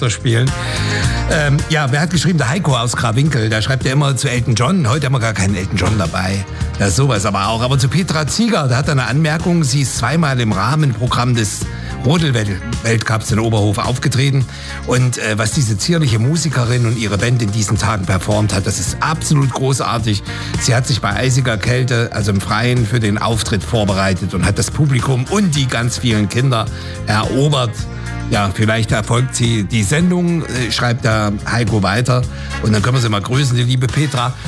Orchester spielen. Ja, wer hat geschrieben? Der Heiko aus Krawinkel. Da schreibt er immer zu Elton John. Heute haben wir gar keinen Elton John dabei. Das ist sowas aber auch. Aber zu Petra Zieger, da hat er eine Anmerkung. Sie ist zweimal im Rahmenprogramm des Rodel-Weltcups in Oberhof aufgetreten. Und was diese zierliche Musikerin und ihre Band in diesen Tagen performt hat, das ist absolut großartig. Sie hat sich bei eisiger Kälte, also im Freien, für den Auftritt vorbereitet und hat das Publikum und die ganz vielen Kinder erobert. Ja, vielleicht erfolgt sie die Sendung, schreibt der Heiko weiter. Und dann können wir sie mal grüßen, die liebe Petra.